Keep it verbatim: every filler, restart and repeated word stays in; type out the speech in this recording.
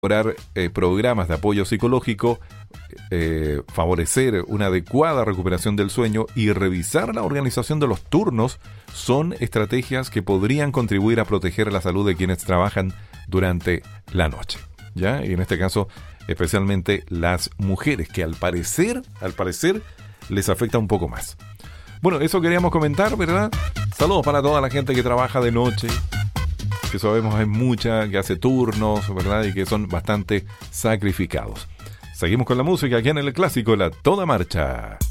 elaborar eh, programas de apoyo psicológico, eh, favorecer una adecuada recuperación del sueño y revisar la organización de los turnos son estrategias que podrían contribuir a proteger la salud de quienes trabajan durante la noche, ¿ya? Y en este caso, especialmente las mujeres, que al parecer, al parecer, les afecta un poco más. Bueno, eso queríamos comentar, ¿verdad? Saludos para toda la gente que trabaja de noche, que sabemos hay mucha, que hace turnos, ¿verdad? Y que son bastante sacrificados. Seguimos con la música aquí en el clásico La Toda Marcha.